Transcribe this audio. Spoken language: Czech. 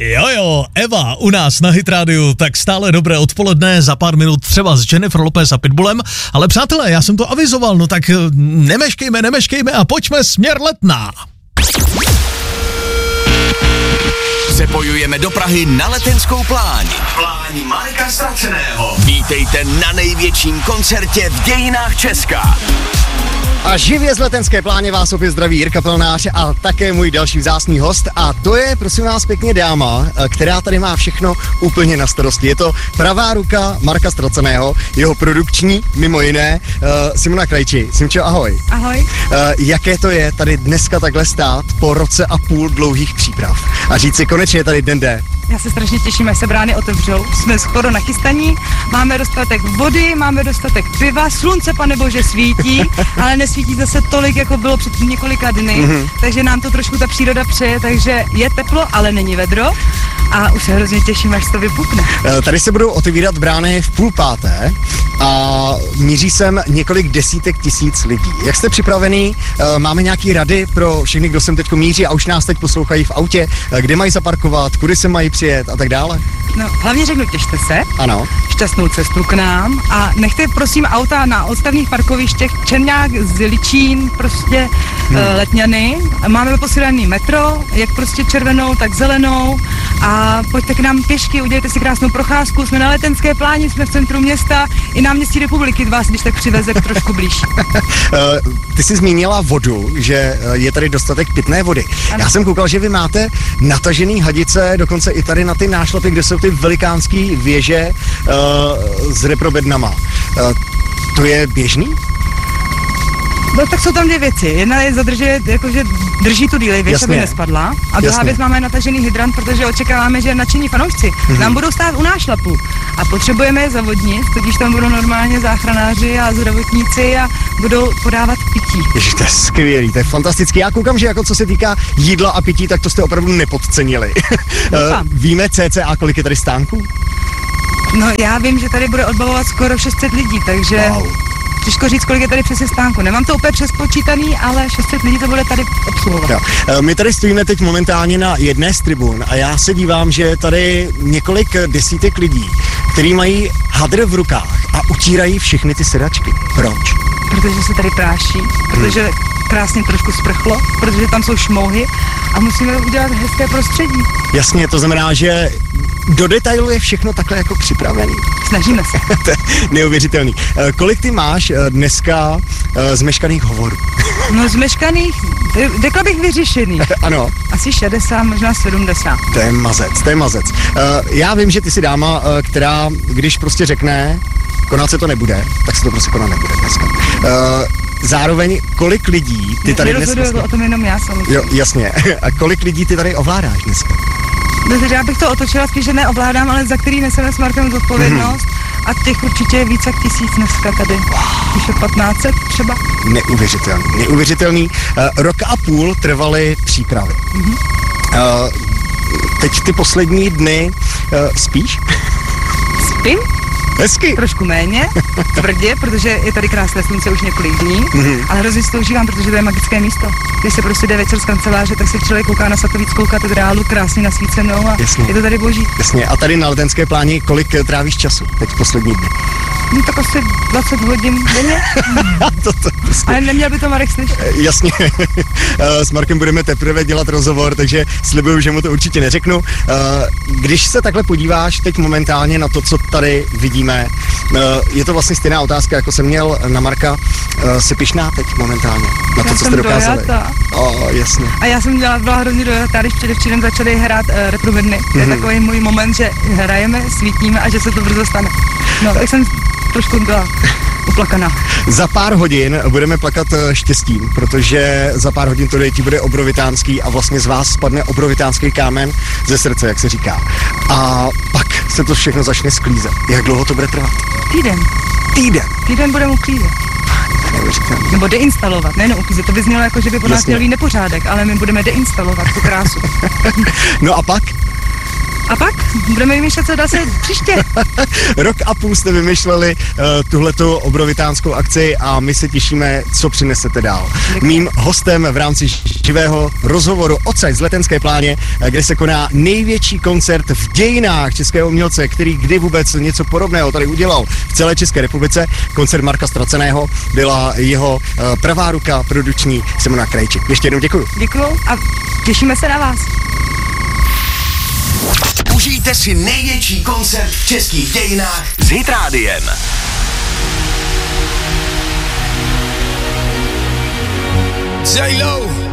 Jo, Eva u nás na Hit Radio, tak stále dobré odpoledne, za pár minut třeba s Jennifer Lopez a Pitbullem, ale přátelé, já jsem to avizoval, no tak nemeškejme a pojďme směr Letná. Přepojujeme do Prahy na letenskou pláň. Pláň Marka Stračeného. Vítejte na největším koncertě v dějinách Česka. A živě z letenské pláně vás opět zdraví Jirka Pelnář a také můj další vzácný host. A to je, prosím vás pěkně, dáma, která tady má všechno úplně na starosti. Je to pravá ruka Marka Straceného, jeho produkční, mimo jiné, Simona Krajčí. Simčo, ahoj. Ahoj. Jaké to je tady dneska takhle stát po roce a půl dlouhých příprav a říct si, konečně je tady den D. Já se strašně těším, až se brány otevřou. Jsme skoro nachystaní, máme dostatek vody, máme dostatek piva, slunce, panebože, svítí, ale nesvítí zase tolik, jako bylo před několika dny, takže nám to trošku ta příroda přeje, takže je teplo, ale není vedro a už se hrozně těším, až to vypukne. Tady se budou otevírat brány v 4:30 a míří sem několik desítek tisíc lidí. Jak jste připravený? Máme nějaký rady pro všechny, kdo sem teď míří a už nás teď poslouchají v autě, kde mají zaparkovat, kudy se mají přijet a tak dále? No, hlavně řeknu, těšte se. Ano. Šťastnou cestu k nám a nechte prosím auta na odstavných parkovištích Černák, Zličín, prostě Letňany. Máme posílený metro, jak prostě červenou, tak zelenou a pojďte k nám pěšky, udělejte si krásnou procházku, jsme na letenské pláni, jsme v centru města, i náměstí Republiky vás když tak přiveze trošku blíž. Ty jsi zmínila vodu, že je tady dostatek pitné vody. Ano. Já jsem koukal, že vy máte natažený hadice, dokonce i tady na ty nášlapy, kde jsou ty velikánský věže s reprobednama. To je běžný? No tak jsou tam dvě věci. Jedna je zadržet, jakože drží tu díly, věc, aby nespadla. A druhá věc, máme natažený hydrant, protože očekáváme, že nadšení fanoušci nám budou stát u nášlapu. A potřebujeme je zavodnit, tudíž tam budou normálně záchranáři a zdravotníci a budou podávat pití. Ježiš, to je skvělý, to je fantastický. Já koukám, že jako co se týká jídla a pití, tak to jste opravdu nepodcenili. Víme cca, kolik je tady stánků? No já vím, že tady bude odbavovat skoro 600 lidí, takže... Wow. Těžko říct, kolik je tady přesně stánku. Nemám to úplně přespočítaný, ale 600 lidí to bude tady obsluhovat. Jo. My tady stojíme teď momentálně na jedné z tribun a já se dívám, že je tady několik desítek lidí, kteří mají hadr v rukách a utírají všechny ty sedačky. Proč? Protože se tady práší, protože krásně trošku sprchlo, protože tam jsou šmouhy a musíme udělat hezké prostředí. Jasně, to znamená, že do detailu je všechno takhle jako připravený. Snažíme se. To je neuvěřitelný. Kolik ty máš dneska zmeškaných hovorů? No zmeškaných, řekla bych vyřešených. Ano. Asi 60, možná 70. To je mazec. Já vím, že ty jsi dáma, která, když prostě řekne, konat se to nebude, tak se to prostě konat nebude dneska. Zároveň, kolik lidí ty tady dnes... Nerozhoduju o tom jenom já samozřejmě. Jo, jasně. A kolik lidí ty tady ovládáš dneska? Takže já bych to otočila spíš, že neovládám, ale za který neseme s Markem zodpovědnost. A těch určitě je víc jak 1000 dneska tady. Už je 1500 třeba. Neuvěřitelný. Rok a půl trvaly přípravy. Teď ty poslední dny spíš? Spím? Hezky. Trošku méně, tvrdě, protože je tady krásné slunce už několik dní, ale hrozně si to užívám, protože to je magické místo. Když se prostě jde večer z kanceláře, tak se člověk kouká na Svatovickou katedrálu, krásně nasvícenou a jasně. Je to tady boží. Jasně, a tady na letenské pláni kolik trávíš času teď poslední dny? No tak asi 20 hodin denně. Ale neměl by to Marek slyšet. Jasně. S Markem budeme teprve dělat rozhovor, takže slibuju, že mu to určitě neřeknu. Když se takhle podíváš teď momentálně na to, co tady vidíme, je to vlastně stejná otázka, jako jsem měl na Marka. Jsi pyšná teď momentálně na to, co jste dokázali? Jasně. A já jsem byla hrozně dojatá, když předevčírem začali hrát reprovedny. To je takový můj moment, že hrajeme, svítíme a že se to brzo stane. No, tak jsem trošku byla uplakaná. Za pár hodin budeme plakat štěstím, protože za pár hodin to dojetí bude obrovitánský a vlastně z vás spadne obrovitánský kámen ze srdce, jak se říká. A pak se to všechno začne sklízet. Jak dlouho to bude trvat? Týden budeme uklízet. Nebo deinstalovat, ne uklízet. To by znělo jako, že by po nás měl být nepořádek, ale my budeme deinstalovat tu krásu. No a pak? A pak budeme vymýšlet, co zase příště. Rok a půl jste vymýšleli tuhletu obrovitánskou akci a my se těšíme, co přinesete dál. Děkuji. Mým hostem v rámci živého rozhovoru odsaď z Letenské Pláně, kde se koná největší koncert v dějinách českého umělce, který kdy vůbec něco podobného tady udělal v celé České republice. Koncert Marka Ztraceného, byla jeho pravá ruka produční Simona Krajčík. Ještě jednou děkuju. Děkuju a těšíme se na vás. Užijte si největší koncert v českých dějinách s Hit Rádiem. J-Lo